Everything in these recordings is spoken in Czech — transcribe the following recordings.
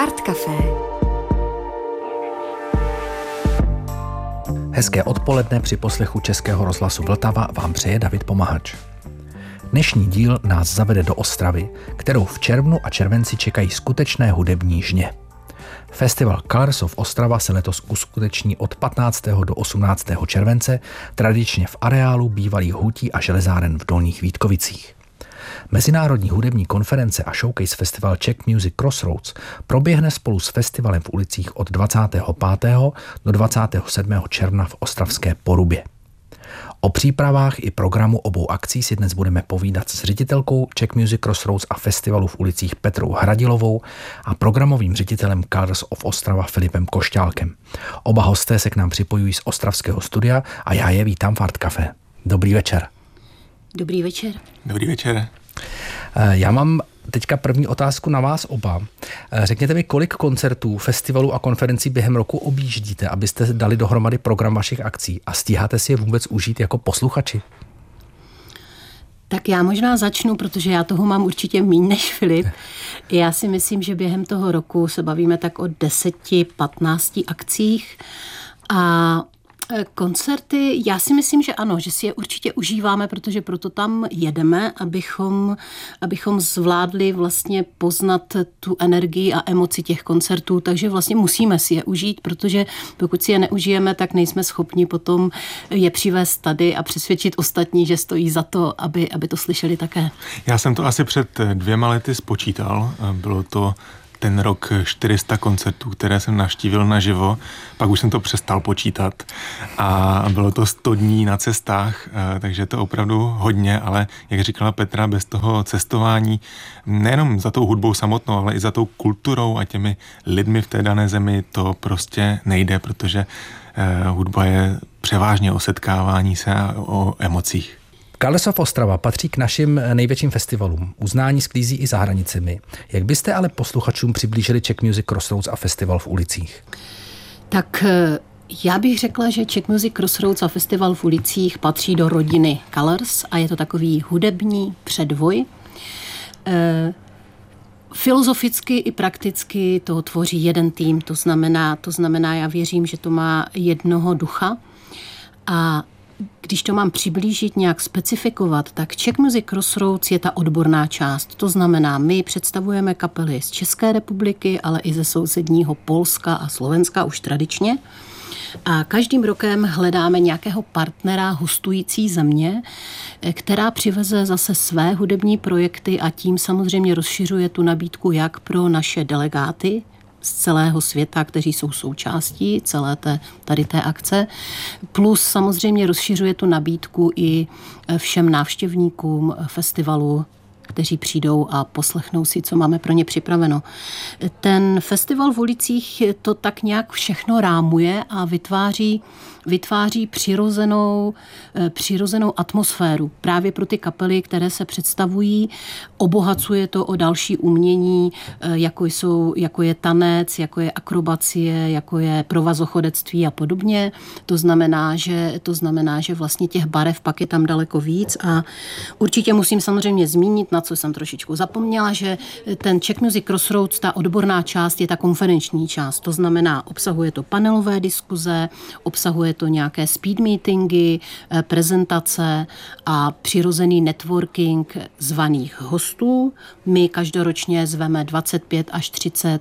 Art Café. Hezké odpoledne při poslechu Českého rozhlasu Vltava vám přeje David Pomahač. Dnešní díl nás zavede do Ostravy, kterou v červnu a červenci čekají skutečné hudební žně. Festival Colors of Ostrava se letos uskuteční od 15. do 18. července, tradičně v areálu bývalých hutí a železáren v Dolních Vítkovicích. Mezinárodní hudební konference a showcase festival Czech Music Crossroads proběhne spolu s festivalem v ulicích od 25. do 27. června v ostravské Porubě. O přípravách i programu obou akcí si dnes budeme povídat s ředitelkou Czech Music Crossroads a festivalu v ulicích Petrou Hradilovou a programovým ředitelem Colors of Ostrava Filipem Košťálkem. Oba hosté se k nám připojují z ostravského studia a já je vítám v Art Café. Dobrý večer. Dobrý večer. Dobrý večer. Já mám teďka první otázku na vás oba. Řekněte mi, kolik koncertů, festivalů a konferencí během roku objíždíte, abyste dali dohromady program vašich akcí a stíháte si je vůbec užít jako posluchači? Tak já možná začnu, protože já toho mám určitě míň než Filip. Já si myslím, že během toho roku se bavíme tak o 10-15 akcích a koncerty, já si myslím, že ano, že si je určitě užíváme, protože proto tam jedeme, abychom zvládli vlastně poznat tu energii a emoci těch koncertů, takže vlastně musíme si je užít, protože pokud si je neužijeme, tak nejsme schopni potom je přivést tady a přesvědčit ostatní, že stojí za to, aby to slyšeli také. Já jsem to asi před 2 lety spočítal, bylo to ten rok 400 koncertů, které jsem navštívil naživo, pak už jsem to přestal počítat a bylo to 100 dní na cestách, takže je to opravdu hodně, ale jak říkala Petra, bez toho cestování, nejenom za tou hudbou samotnou, ale i za tou kulturou a těmi lidmi v té dané zemi to prostě nejde, protože hudba je převážně o setkávání se a o emocích. Colors of Ostrava patří k našim největším festivalům. Uznání sklízí i za hranicemi. Jak byste ale posluchačům přiblížili Czech Music Crossroads a festival v ulicích? Tak já bych řekla, že Czech Music Crossroads a festival v ulicích patří do rodiny Colors a je to takový hudební předvoj. Filozoficky i prakticky to tvoří jeden tým, to znamená, já věřím, že to má jednoho ducha a když to mám přiblížit, nějak specifikovat, tak Czech Music Crossroads je ta odborná část. To znamená, my představujeme kapely z České republiky, ale i ze sousedního Polska a Slovenska už tradičně. A každým rokem hledáme nějakého partnera hostující země, která přiveze zase své hudební projekty a tím samozřejmě rozšiřuje tu nabídku jak pro naše delegáty z celého světa, kteří jsou součástí celé té akce. Plus samozřejmě rozšiřuje tu nabídku i všem návštěvníkům festivalu, kteří přijdou a poslechnou si, co máme pro ně připraveno. Ten festival v ulicích to tak nějak všechno rámuje a vytváří přirozenou atmosféru právě pro ty kapely, které se představují. Obohacuje to o další umění, jako je tanec, jako je akrobacie, jako je provazochodectví a podobně. To znamená, že vlastně těch barev pak je tam daleko víc a určitě musím samozřejmě zmínit, na co jsem trošičku zapomněla, že ten Czech Music Crossroads, ta odborná část je ta konferenční část. To znamená, obsahuje to panelové diskuze, obsahuje to nějaké speed meetingy, prezentace a přirozený networking zvaných hostů. My každoročně zveme 25 až 30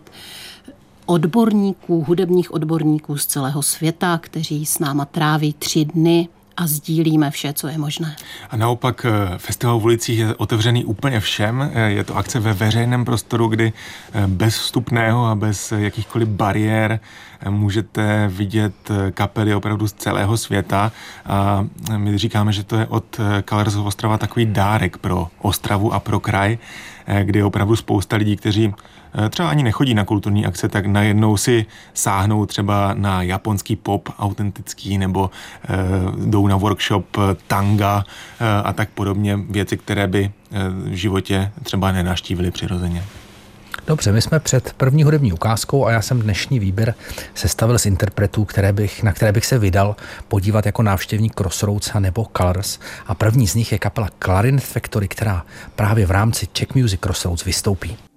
hudebních odborníků z celého světa, kteří s náma tráví 3 dny a sdílíme vše, co je možné. A naopak festival v ulicích je otevřený úplně všem. Je to akce ve veřejném prostoru, kdy bez vstupného a bez jakýchkoliv bariér můžete vidět kapely opravdu z celého světa. A my říkáme, že to je od Colors of Ostrava takový dárek pro Ostravu a pro kraj, kdy je opravdu spousta lidí, kteří třeba ani nechodí na kulturní akce, tak najednou si sáhnou třeba na japonský pop autentický nebo jdou na workshop tanga a tak podobně, věci, které by v životě třeba nenavštívili přirozeně. Dobře, my jsme před první hudební ukázkou a já jsem dnešní výběr sestavil z interpretů, na které bych se vydal podívat jako návštěvník Crossroads nebo Colors. A první z nich je kapela Clarinet Factory, která právě v rámci Czech Music Crossroads vystoupí.